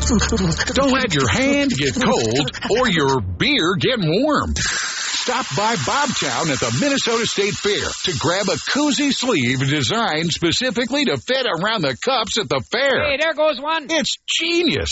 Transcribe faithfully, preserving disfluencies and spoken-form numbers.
Don't let your hand get cold or your beer get warm. Stop by Bobtown at the Minnesota State Fair to grab a cozy sleeve designed specifically to fit around the cups at the fair. Hey, there goes one. It's genius.